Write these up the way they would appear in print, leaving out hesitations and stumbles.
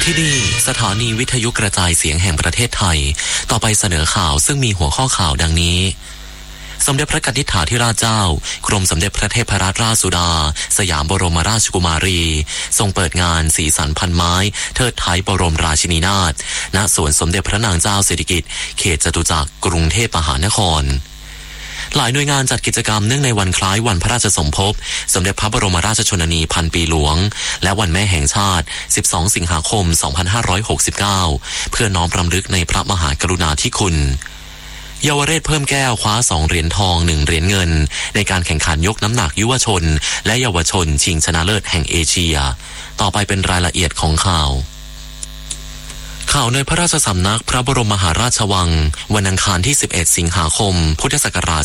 ที่นี่สถานีวิทยุกระจายเสียงแห่งประเทศไทยต่อไปเสนอข่าวซึ่งมีหัวข้อข่าวดังนี้สมเด็จพระกนิษฐาธิราชเจ้ากรมสมเด็จพระเทพรัตนราชสุดาสยามบรมราชกุมารีทรงเปิดงานสีสันพันไม้เทิดไทยบรมราชินีนาถณสวนสมเด็จพระนางเจ้าสิริกิติ์เขตจตุจักรกรุงเทพมหานครหลายหน่วยงานจัดกิจกรรมเนื่องในวันคล้ายวันพระราชสมภพสมเด็จพระบรมราชชนนีพันปีหลวงและวันแม่แห่งชาติ12สิงหาคม2569เพื่อน้อมรำลึกในพระมหากรุณาธิคุณเยาวเรศเพิ่มแก้วคว้า2เหรียญทอง1เหรียญเงินในการแข่งขันยกน้ำหนักยุวชนและเยาวชนชิงชนะเลิศแห่งเอเชียต่อไปเป็นรายละเอียดของข่าวในพระราชสำนักพระบรมมหาราชวังวันอังคารที่11สิงหาคมพุทธศักราช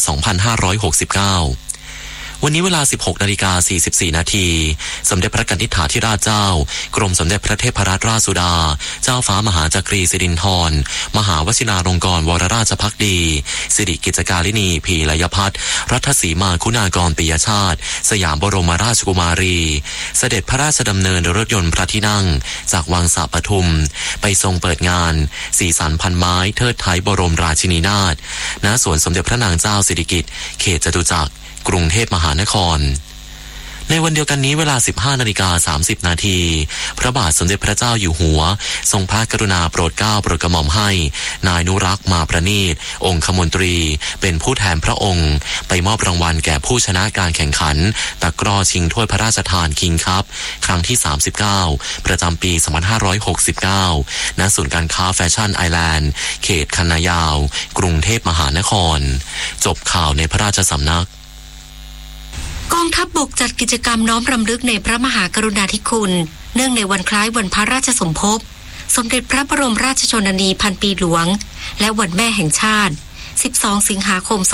2569วันนี้เวลา 16:44 นาทีสมเด็จพระกนิษฐาธิราชเจ้ากรมสมเด็จพระเทพรัตนราชสุดาเจ้าฟ้ามหาจักรีสิรินธรมหาวชิราลงกรณ์วรราชภักดีสิริกิจการิณีพีลยพัฒน์รัตสีมาคุณากรปิยชาติสยามบรมราชกุมารีเสด็จพระราชดำเนินโดยรถยนต์พระที่นั่งจากวังสะปทุมไปทรงเปิดงานสีสันพันไม้เทิดไทยบรมราชินีนาถณสวนสมเด็จพระนางเจ้าสิริกิติ์เขตจตุจักรกรุงเทพมหานครในวันเดียวกันนี้เวลา 15:30 นาทีพระบาทสมเด็จพระเจ้าอยู่หัวทรงพระกรุณาโปรดเกล้าโปรดกระหม่อมให้นายนุรักษ์มาประณีตองคมนตรีเป็นผู้แทนพระองค์ไปมอบรางวัลแก่ผู้ชนะการแข่งขันตะกร้อชิงถ้วยพระราชทานคิงคัพครั้งที่39ประจำปี2569ณศูนย์การค้าแฟชั่นไอแลนด์เขตคันนายาวกรุงเทพมหานครจบข่าวในพระราชสำนักกองทัพบกจัดกิจกรรมน้อมรำลึกในพระมหากรุณาธิคุณเนื่องในวันคล้ายวันพระราชสมภพสมเด็จพระบรมราชชนนีพันปีหลวงและวันแม่แห่งชาติ12สิงหาคม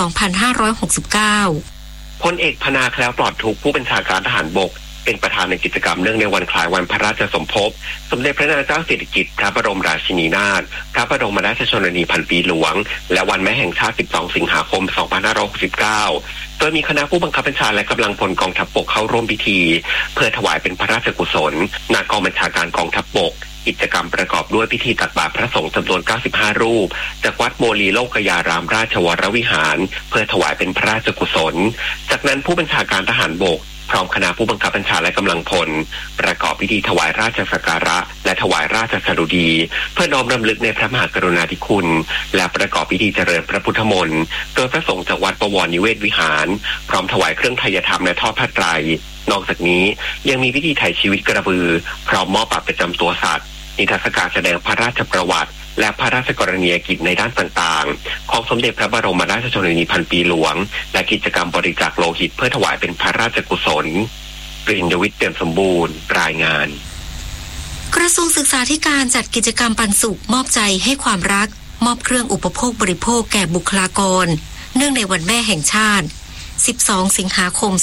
2569 พลเอกพนาแคล้วปลอดทุกข์ผู้บัญชาการทหารบกเป็นประธานในกิจกรรมเนื่องในวันคล้ายวันพระราชสมภพสมเด็จพระนางเจ้าสิริกิติ์พระบรมราชินีนาถพระบรมราชชนนีพันปีหลวงและวันแม่แห่งชาติ12สิงหาคม2569โดยมีคณะผู้บังคับบัญชาและกำลังพลกองทัพบกเข้าร่วมพิธีเพื่อถวายเป็นพระราชกุศลณกองบัญชาการกองทัพบกกิจกรรมประกอบด้วยพิธีตักบาตรพระสงฆ์จำนวน95รูปจากวัดโมลีโลกยารามราชวรวิหารเพื่อถวายเป็นพระราชกุศลจากนั้นผู้บัญชาการทหารบกพร้อมคณะผู้บังคับบัญชาและกำลังพลประกอบพิธีถวายราชสักการะและถวายราชสดุดีเพื่อน้อมรำลึกในพระมหากรุณาธิคุณและประกอบพิธีเจริญพระพุทธมนต์โดยพระสงฆ์จากวัดบวรนิเวศวิหารพร้อมถวายเครื่องไทยธรรมและทอดผ้าไตรนอกจากนี้ยังมีพิธีไถ่ชีวิตกระบือพร้อมมอบบัตรประจำตัวสัตว์นิทรรศการแสดงพระราชประวัติและพระราชกรณียกิจในด้านต่างๆของสมเด็จพระบรมราชชนนีพันปีหลวงและกิจกรรมบริจาคโลหิตเพื่อถวายเป็นพระราชกุศลปริญญวิทย์เต็มสมบูรณ์รายงานกระทรวงศึกษาธิการจัดกิจกรรมปันสุขมอบใจให้ความรักมอบเครื่องอุปโภคบริโภคแก่บุคลากรเนื่องในวันแม่แห่งชาติ12สิงหาคม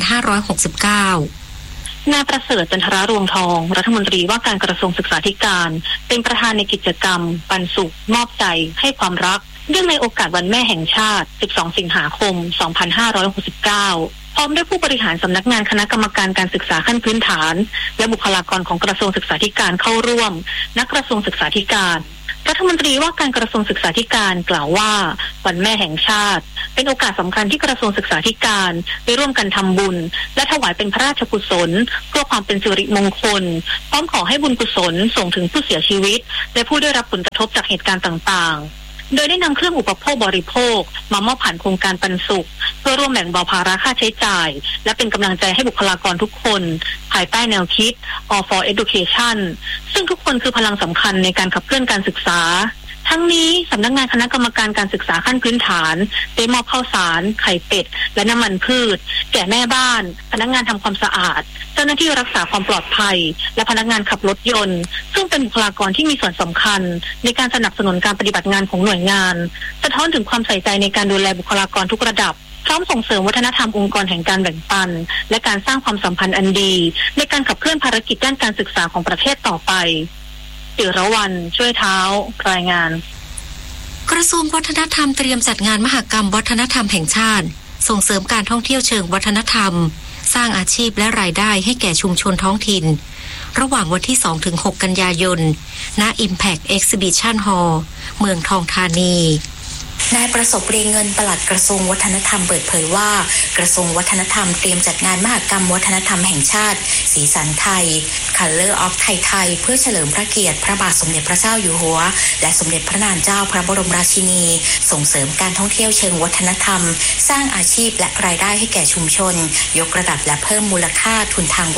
2569 นายประเสริฐจันทรารวงทองรัฐมนตรีว่าการกระทรวงศึกษาธิการเป็นประธานในกิจกรรมปันสุขมอบใจให้ความรักเนื่องในโอกาสวันแม่แห่งชาติ12สิงหาคม2569พร้อมด้วยผู้บริหารสำนักงานคณะกรรมการการศึกษาขั้นพื้นฐานและบุคลากรของกระทรวงศึกษาธิการเข้าร่วมณกระทรวงศึกษาธิการรัฐมนตรีว่าการกระทรวงศึกษาธิการกล่าวว่าวันแม่แห่งชาติเป็นโอกาสสำคัญที่กระทรวงศึกษาธิการได้ร่วมกันทำบุญและถวายเป็นพระราชกุศลเพื่อความเป็นสิริมงคลพร้อมขอให้บุญกุศลส่งถึงผู้เสียชีวิตและผู้ได้รับผลกระทบจากเหตุการณ์ต่างๆโดยได้นำเครื่องอุปโภคบริโภคมามอบผ่านโครงการปันสุขเพื่อร่วมแบ่งเบาภาระค่าใช้จ่ายและเป็นกำลังใจให้บุคลากรทุกคนภายใต้แนวคิด All for Education ซึ่งทุกคนคือพลังสำคัญในการขับเคลื่อนการศึกษาทั้งนี้สำนักงานคณะกรรมการการศึกษาขั้นพื้นฐานได้มอบข้าวสารไข่เป็ดและน้ำมันพืชแก่แม่บ้านพนักงานทำความสะอาดเจ้าหน้าที่รักษาความปลอดภัยและพนักงานขับรถยนต์ซึ่งเป็นบุคลากรที่มีส่วนสำคัญในการสนับสนุนการปฏิบัติงานของหน่วยงานสะท้อนถึงความใส่ใจในการดูแลบุคลากรทุกระดับพร้อมส่งเสริมวัฒนธรรมองค์กรแห่งการแบ่งปันและการสร้างความสัมพันธ์อันดีในการขับเคลื่อนภารกิจด้านการศึกษาของประเทศต่อไปศิรวรรณช่วยเท้ารายงานกระทรวงวัฒนธรรมเตรียมจัดงานมหกรรมวัฒนธรรมแห่งชาติส่งเสริมการท่องเที่ยวเชิงวัฒนธรรมสร้างอาชีพและรายได้ให้แก่ชุมชนท้องถิ่นระหว่างวันที่ 2-6 กันยายนณ Impact Exhibition Hall เมืองทองธานีนายประสบเรียงเงินปลัดกระทรวงวัฒนธรรมเปิดเผยว่ากระทรวงวัฒนธรรมเตรียมจัดงานมหกรรมวัฒนธรรมแห่งชาติสีสันไทย Color of Thai เพื่อเฉลิมพระเกียรติพระบาทสมเด็จพระเจ้าอยู่หัวและสมเด็จพระนางเจ้าพระบรมราชินีส่งเสริมการท่องเที่ยวเชิงวัฒนธรรมสร้างอาชีพและรายได้ให้แก่ชุมชนยกระดับและเพิ่มมูลค่าทุนทางวัฒน